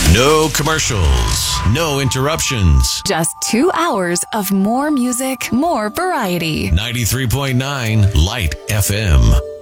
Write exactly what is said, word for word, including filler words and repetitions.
No commercials, no interruptions. Just two hours of more music, more variety. ninety-three point nine Light F M.